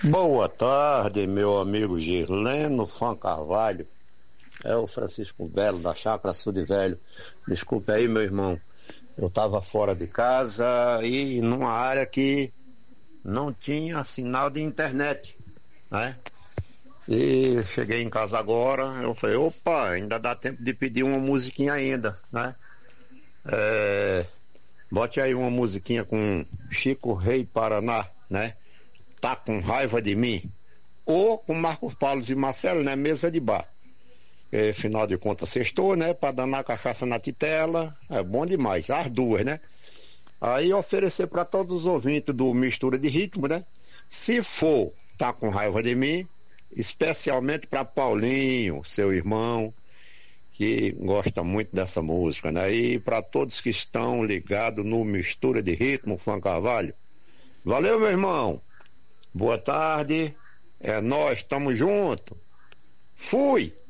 Boa tarde, meu amigo Girleno Fã Carvalho. É o Francisco Belo, da Chácara Sul de Velho. Desculpe aí, meu irmão. Eu estava fora de casa e numa área que não tinha sinal de internet, né? E cheguei em casa agora, eu falei, opa, ainda dá tempo de pedir uma musiquinha ainda, né? Bote aí uma musiquinha com Chico Rei Paraná, né? Tá com raiva de mim? Ou com Marcos Paulo e Marcelo, né? Mesa de bar. Afinal de contas, sextou, né? Pra danar cachaça na titela. É bom demais. As duas, né? Aí oferecer para todos os ouvintes do Mistura de Ritmo, né? Se for tá com raiva de mim, especialmente para Paulinho, seu irmão, que gosta muito dessa música, né? E para todos que estão ligados no Mistura de Ritmo, Fã Carvalho. Valeu, meu irmão. Boa tarde. É nós, tamo junto. Fui.